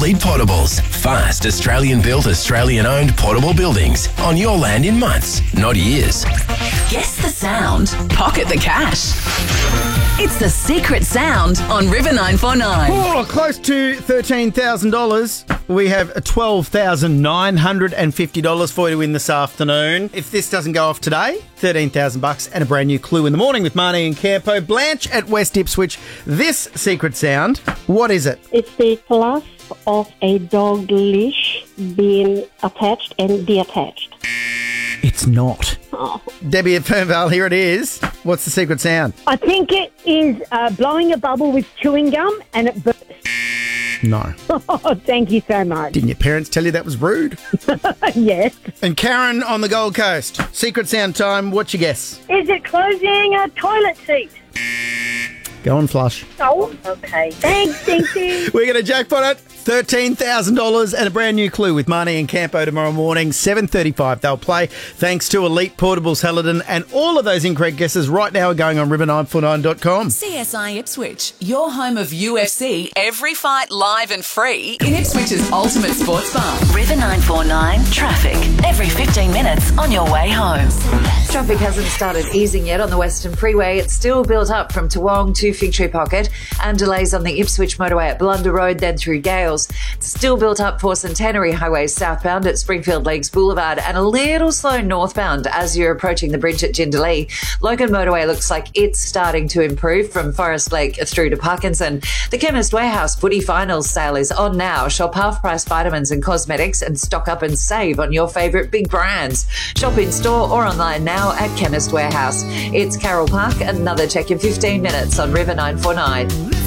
Elite Portables. Fast, Australian-built, Australian-owned portable buildings. On your land in months, not years. Guess the sound. Pocket the cash. It's the secret sound on River 949. Oh, close to $13,000. We have $12,950 for you to win this afternoon. If this doesn't go off today, $13,000 and a brand new clue in the morning with Marnie and Campo. Blanche at West Ipswich. This secret sound, what is it? It's the fluff of a dog leash being attached and detached. It's not. Oh. Debbie at Fernvale, here it is. What's the secret sound? I think it is blowing a bubble with chewing gum and it bursts. No. Oh, thank you so much. Didn't your parents tell you that was rude? Yes. And Karen on the Gold Coast. Secret sound time, what's your guess? Is it closing a toilet seat? Go on, Flush. Oh, okay. Thanks, Dinky. We're going to jackpot it. $13,000 and a brand new clue with Marnie and Campo tomorrow morning, 7:35. They'll play thanks to Elite Portables Helidon, and all of those incorrect guesses right now are going on river949.com. CSI Ipswich, your home of UFC, every fight live and free in Ipswich's ultimate sports bar. River 949 traffic every 15 minutes on your way home. Traffic hasn't started easing yet on the Western Freeway. It's still built up from Toowong to Fig Tree Pocket, and delays on the Ipswich motorway at Blunder Road, then through Gales. It's still built up for Centenary Highway southbound at Springfield Lakes Boulevard, and a little slow northbound as you're approaching the bridge at Jindalee. Logan motorway looks like it's starting to improve from Forest Lake through to Parkinson. The Chemist Warehouse Footy Finals sale is on now. Shop half-price vitamins and cosmetics and stock up and save on your favourite big brands. Shop in store or online now at Chemist Warehouse. It's Carol Park. Another check in 15 minutes on River 949.